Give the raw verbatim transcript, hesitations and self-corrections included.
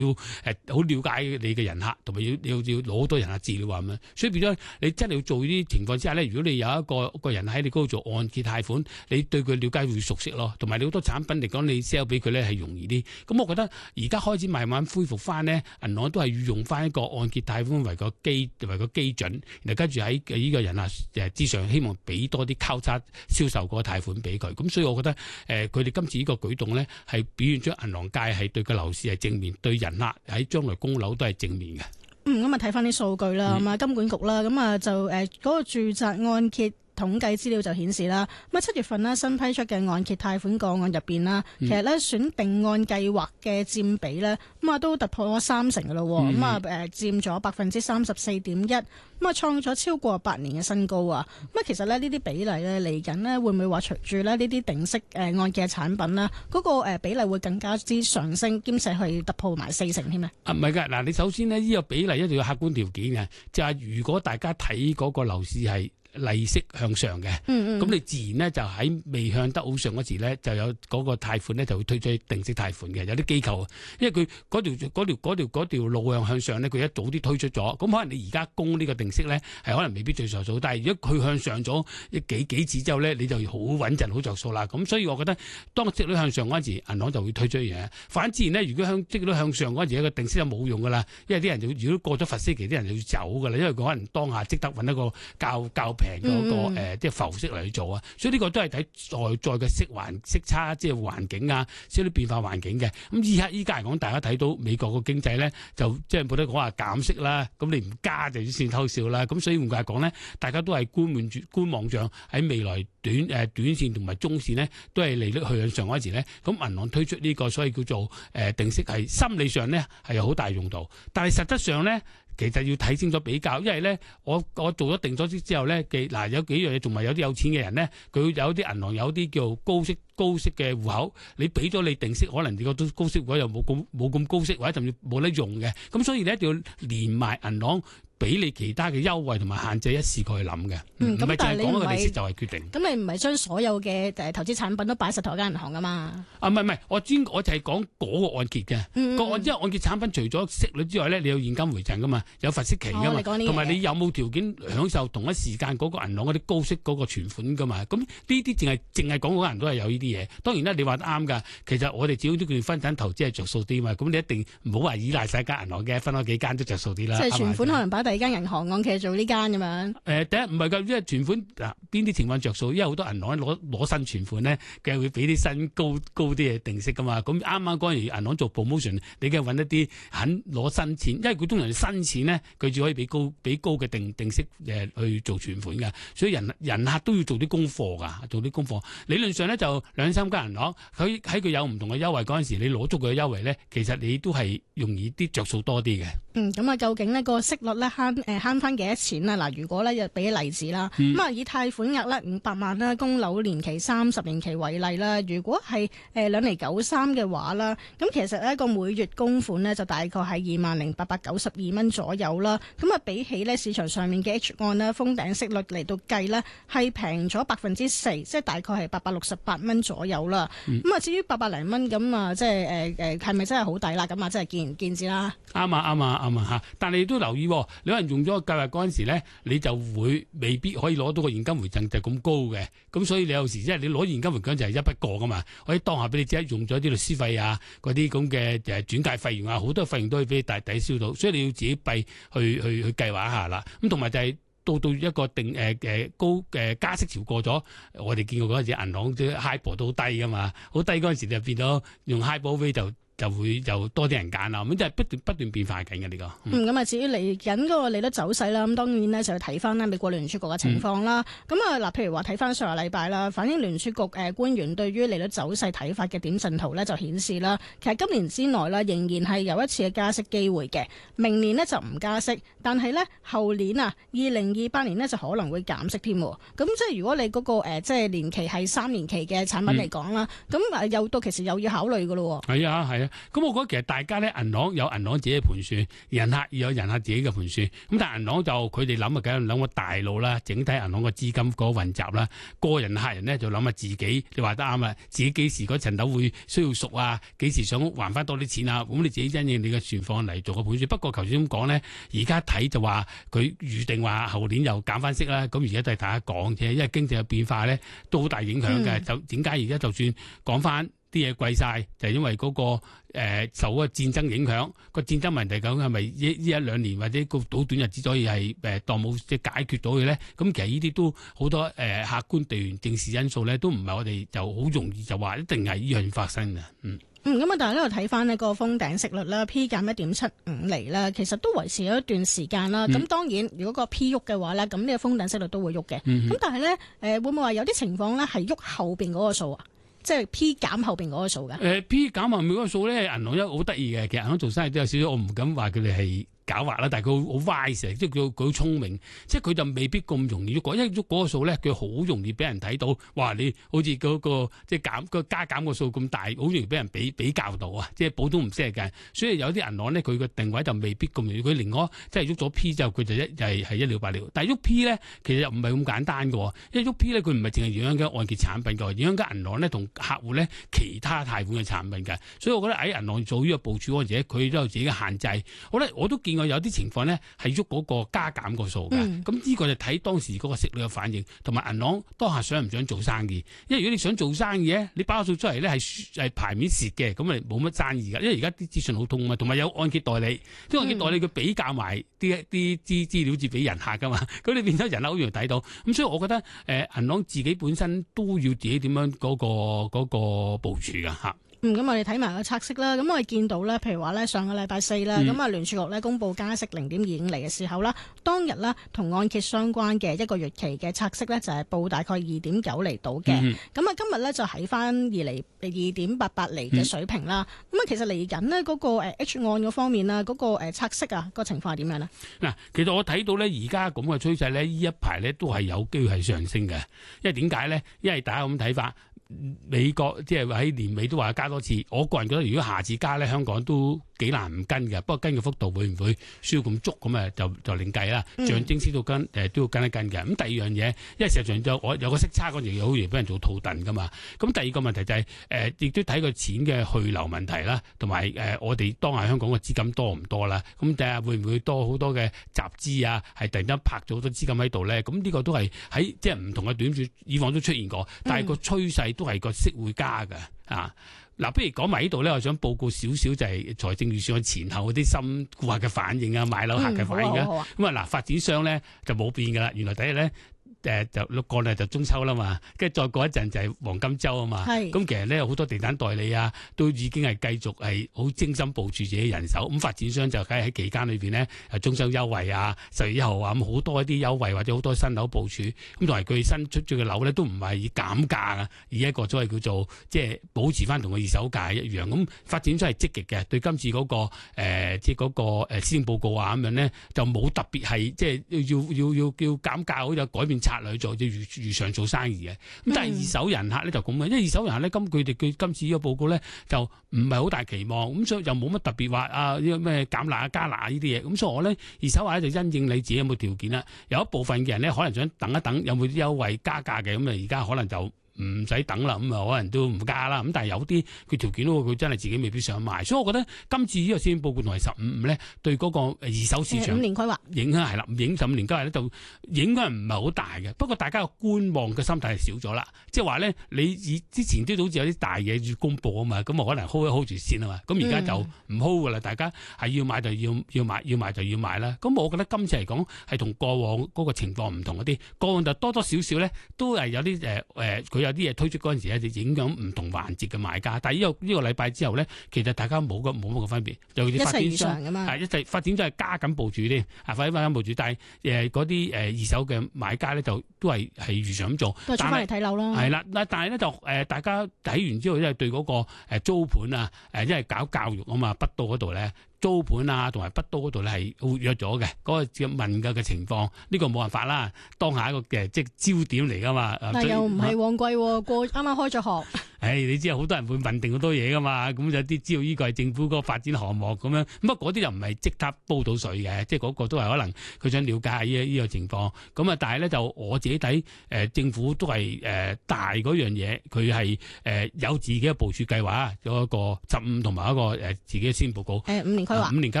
要誒好了解你嘅人客，同埋要要要攞好多人客資料啊咁樣。所以變咗你真係要做呢啲情況之下咧，如果你有一個一個人喺你嗰度做按揭貸款，你對佢了解會熟悉咯，同埋你好多產品嚟講，你 sell 俾佢咧係容易啲。咁我覺得而家開始慢慢恢復翻咧，銀行都係要用翻一個按揭貸款為個基為個基準，然後跟住喺呢個人客誒之上，希望俾多啲交叉銷售嗰個貸款俾佢。咁所以我覺得誒佢哋今次呢個舉動咧，係表現咗銀行界係對個樓市係正面，對人客喺將來供樓都係正面嘅。 嗯，咁啊睇翻啲數據啦，咁啊、嗯、金管局啦，咁啊就誒嗰、那個住宅按揭統計資料就顯示啦，咁啊七月份呢，新批出嘅按揭貸款個案入邊啦，其實咧選定按計劃嘅佔比咧，咁啊都突破咗三成噶咯，咁啊誒佔咗百分之三十四點一，咁啊創咗超過八年嘅新高啊！咁啊其實咧呢啲比例咧嚟緊呢，會唔會話隨住咧呢啲定息誒按揭嘅產品啦，嗰個誒比例會更加之上升，兼且去突破埋四成添咧？啊唔係㗎，嗱你首先呢，呢、呢個比例一定要客觀條件嘅，就係、是、如果大家睇嗰個樓市係利息向上嘅，咁、嗯嗯、你自然咧就喺未向得好上嗰時咧，就有嗰個貸款咧就會推出定息貸款嘅。有啲機構，因為佢嗰條嗰條嗰條嗰條路向向上咧，佢一早啲推出咗，咁可能你而家供呢個定息咧係可能未必最着數，但係如果佢向上咗幾幾次之後咧，你就好穩陣好着數啦。咁所以我覺得當息率向上嗰陣時，銀行就會推出嘢。反之然咧，如果向息率向上嗰陣時，一個定息就冇用噶啦，因為啲人就如果過咗罰息期，啲人就要走噶啦，因為佢可能當下即得揾一個較較平嗰個誒，即係浮息嚟去做啊，所以呢個都係睇外在嘅息環息差，即係環境啊，即係啲變化環境嘅。咁依家依家嚟講，大家睇到美國個經濟咧，就即係冇得講話減息啦，咁你唔加就先偷笑啦。咁所以換句話講咧，大家都係觀望住觀望上喺未來短誒短線同埋中線咧，都係利率去向上嗰時咧，咁銀行推出呢個所以叫做誒定息係心理上咧係有好大用途，但係實質上咧。其實要睇清楚比較，因為咧，我我做咗定咗息之後咧，嘅嗱有幾樣嘢，仲係有啲有錢嘅人咧，佢有啲銀行有啲叫高息高息嘅戶口，你俾咗你定息，可能你個都高息戶口又冇咁冇咁高息，或者甚至冇得用嘅，咁所以你一定要連埋銀行俾你其他嘅優惠同埋限制一試過去諗嘅，唔係淨係講一個利息就係決定。 咁你唔係將所有嘅誒投資產品都擺實同一間銀行噶嘛？啊， 唔係唔係，我專我就係講嗰個按揭嘅。嗯、個按即係按揭產品，除咗息率之外咧，你有現金回贈噶嘛，有罰息期噶嘛，同埋、哦、你，你有冇條件享受同一時間嗰個銀行嗰啲高息嗰個存款噶嘛？咁呢啲淨係淨係講嗰個人都係有呢啲嘢。當然啦，你話得啱㗎。其實我哋始終都叫分散投資係着數啲嘛。咁你一定唔好話依賴晒間銀行嘅，分開幾間都着數啲啦。即係存款可能擺第二間銀行按揭做呢間咁樣。誒、呃，第一唔係㗎，因為存款嗱邊啲情況着數，因為好多銀行攞攞新存款咧，佢會俾啲新高高啲嘅定息㗎嘛。咁啱啱嗰陣時銀行做 promotion，你梗係揾一啲肯攞新錢，因為佢通常新錢咧，佢只可以俾高俾高嘅定定息誒去做存款㗎。所以人人客都要做啲功課㗎，做啲功課。理論上咧就兩三間銀行，佢喺佢有唔同嘅優惠嗰陣時，你攞足佢嘅優惠咧，其實你都係容易啲着數多啲嘅。嗯，咁啊，究竟呢個息率咧慳誒慳翻幾多錢啊？嗱，如果咧又俾例子啦，咁啊、嗯、以貸款額咧五百萬啦，供樓年期三十年期為例啦，如果係誒兩厘九三嘅話啦，咁其實呢個每月供款呢，就大概係二萬零八百九十二蚊左右啦。咁啊比起呢市場上面嘅 H 按啦封頂息率嚟到計呢，係平咗百分之四，即係大概係八百六十八蚊左右啦。咁啊、嗯、至於八百零蚊咁啊，即係誒誒係咪真係好抵啦？咁啊，即係見仁見智啦。啱啊啱啊啱啊嚇！但係你都留意，你可能用咗個計劃嗰陣時咧，你就會未必可以攞到個現金回贈就咁高嘅。咁所以你有時即係你攞現金回贈就係一筆過噶嘛，可以當下俾你即係用咗啲律師費啊，嗰啲咁嘅誒轉介費用啊，好多費用都可以俾你大抵消到。所以你要自己計去去去計劃一下啦。咁同埋就係到到一個定誒誒、呃、高誒、呃、加息潮過咗，我哋見過嗰陣時銀行啲 HIBOR 都好低噶嘛，好低嗰陣時就變咗用 HIBOR rate 就。就會就多啲人揀啦，咁即係不斷不斷變化緊嘅呢個。嗯，咁啊、嗯、至於嚟緊嗰個利率走勢啦，咁當然咧就要睇翻啦美國聯儲局嘅情況啦。咁啊嗱，譬如話睇翻上個禮拜啦，反映聯儲局誒官員對於利率走勢睇法嘅點陣圖咧就顯示啦，其實今年之內啦仍然係有一次嘅加息機會嘅。明年呢就唔加息，但係咧後年啊二零二八年呢就可能會減息添。咁即係如果你嗰、那個、呃、即係年期係三年期嘅產品嚟講啦，咁啊、嗯、又到其實又要考慮㗎咯。係啊係啊。 咁我覺得其實大家咧銀行有銀行自己嘅盤算，人客要有人客自己嘅盤算。咁但係銀行就佢哋諗啊，梗係諗個大路啦，整體銀行嘅資金嗰個運集啦。個人客人咧就諗下自己，你話得啱啊，自己幾時嗰層樓會需要熟啊，幾時想還翻多啲錢啊，咁你自己因應你嘅情況嚟做個盤算。不過頭先咁講咧，而家睇就話佢預定話後年又減翻息啦。咁而家都係大家講啫，因為經濟嘅變化咧都好大影響嘅。嗯、就點解而家就算講翻啲嘢貴晒，就係、因為嗰、嗰個誒、呃、受嗰個戰爭影響，個戰爭問題究竟係咪呢呢一兩年或者個好短日子可以係誒當冇即係解決到嘅咧？咁其實呢啲都好多誒、呃、客觀地緣政治因素咧，都唔係我哋就好容易就話一定係呢樣發生嘅。嗯。 嗯，咁啊，但係呢度睇翻呢個封頂息率啦，P 減一點七五厘啦，其實都維持咗一段時間啦。咁、嗯、當然，如果個 P 喐嘅話咧，咁呢個封頂息率都會喐嘅。咁、嗯、哼但係咧，誒、呃、會唔會話有啲情況咧係喐後邊嗰個數啊？即係 P 減後邊嗰個數嘅？誒、 呃、P 減後面嗰個數咧，銀行一好得意嘅，其實銀行做生意都有少少，我唔敢話佢哋係狡猾啦，但係佢好 wise，即係佢佢好聰明，即係佢就未必咁容易喐過，因為喐嗰個數咧，佢好容易俾人睇到，哇！你好似嗰、嗰個即係減個加減個數咁大，好容易俾人比比較到啊！即係普通唔識嘅，所以有啲銀行咧，佢個定位就未必咁容易。佢寧可即係喐咗 P 之後，佢就一係係一了百了。但係喐 P 咧，其實又唔係咁簡單嘅，因為喐 P 咧，佢唔係淨係影響緊按揭產品嘅，影響緊銀行咧同客戶咧其他貸款嘅產品嘅。所以我覺得喺銀行做呢個部署嗰陣時，佢都有自己嘅限制。我咧我都見過有啲情況咧係喐嗰個加減個數嘅，咁呢、嗯、個就睇當時嗰個息率嘅反應，同埋銀行當下想唔想做生意。因為如果你想做生意咧，你包數出嚟咧係係牌面蝕嘅，咁咪冇乜生意噶。因為而家啲資訊好通啊嘛，同埋有按揭代理，啲按揭代理佢比較埋啲啲資資料至俾人客噶嘛，咁你變咗人客好容易睇到。咁所以我覺得誒、呃、銀行自己本身都要自己點樣嗰、嗰個嗰、嗰個部署噶吓。 嗯，咁我哋睇埋個拆息啦。咁我哋見到咧，譬如話咧，上個禮拜四啦，咁啊聯儲局咧公布加息零點二五厘嘅時候啦，當日咧同按揭相關嘅一個月期嘅拆息咧就係報大概二點九厘到嘅。咁啊、嗯、今日咧就喺翻二厘二點八八厘嘅水平啦。咁啊、嗯、其實嚟緊呢嗰個 H 按嗰方面啦，嗰、嗰個拆息啊個情況係點樣呢？嗱， 其實我睇到咧而家咁嘅趨勢咧，呢一排咧都係有機會係上升嘅。因為點解咧？因為大家咁睇法。美國即係喺年尾都話加多次，我個人覺得如果下次加咧，香港都幾難唔跟嘅。不過跟嘅幅度會唔會需要咁足咁啊？就就另計啦。象徵式到跟誒都要跟一跟嘅。咁第二樣嘢，因為實際上就我有個息差嗰陣又好容易俾人做套戥噶嘛。咁第二個問題就係、是、誒，亦、呃、都睇個錢嘅去留問題啦，同埋誒我哋當下香港嘅資金多唔多啦？咁睇下會唔會多好多嘅集資啊？係突然間拍咗好多資金喺度咧？咁呢個都係喺即係唔同嘅短處，以往都出現過，但係個趨勢都係個息會加嘅啊！嗱，不如講埋呢度咧，我想報告少少就係財政預算前後嗰啲新顧客嘅反應啊，買樓客嘅反應啊。咁啊嗱，發展商咧就冇變噶啦，原來第一咧。誒就六個咧就中秋啦嘛，跟住再過一陣就係黃金週啊嘛。咁是其實咧好多地產代理啊，都已經係繼續係好精心部署自己人手。咁發展商就梗係喺期間裏邊咧，係中秋優惠啊、十月一號啊，咁好多一啲優惠或者好多新樓部署。咁同埋佢新出咗嘅樓咧，都唔係以減價啊，而一個所謂叫做即係保持翻同個二手價一樣。咁發展商係積極嘅，對今次嗰、那個、呃、即係嗰個誒施政報告啊咁樣咧，就冇特別係即係要要要要減價，好有改變策略去做，即係如如常做生意嘅。咁但係二手人客咧就咁嘅，因為二手人客咧，今佢哋佢今次呢個報告咧就唔係好大期望，咁所以就冇乜特別話啊呢個咩減辣啊加辣呢啲嘢。咁所以我咧二手話咧就因應你自己有冇條件啦。有一部分嘅人咧可能想等一等，有冇啲優惠加價嘅，咁啊而家可能就唔使等啦，咁啊可能都唔加啦。咁但係有啲佢條件都佢真係自己未必想賣，所以我覺得今次呢個施政報告同埋十五五咧，對嗰個二手市場五年規劃影響係啦，影十五年規劃咧就影響唔係好大嘅。不過大家嘅觀望嘅心態係少咗啦，即係話咧你以之前都好似有啲大嘢要公佈啊嘛，咁啊可能 hold 一 hold 住先啊嘛。咁而家就唔 hold 噶啦，大家係要買就要要買，要買就要買啦。咁我覺得今次嚟講係同過往嗰個情況唔同一啲，過往就多多少少咧都係有啲誒誒佢有啲嘢推出嗰陣時咧，就影響唔同環節嘅買家。但係呢個呢個禮拜之後咧，其實大家冇個冇乜個分別，尤其是發展商係一齊發展都係加緊部署啲啊，發展加緊部署。但係誒嗰啲誒二手嘅買家咧，就都係係如常咁做， 都係出翻嚟睇樓咯。係啦， 但係咧就誒大家睇完之後，因為對嗰個誒租盤啊誒，因為搞教育啊嘛，北都嗰度咧。租盤啊，同埋北都嗰度咧係活躍咗嘅，嗰、那個問價嘅情況，呢、這個冇辦法啦。當下一個嘅即係焦點嚟噶嘛。 但又唔係旺季，過啱啱開咗學。 唉，你知好多人會問定好多嘢噶嘛，咁有啲知道呢個係政府嗰個發展項目咁樣，咁啊嗰啲又唔係即刻煲到水嘅，即係嗰個都係可能佢想了解下呢呢個情況。咁啊，但係咧就我自己睇，誒、呃、政府都係誒、呃、大嗰樣嘢，佢係誒有自己嘅部署計劃，有一個十五同埋一個誒自己嘅施政報告。 誒五年規劃。 五年計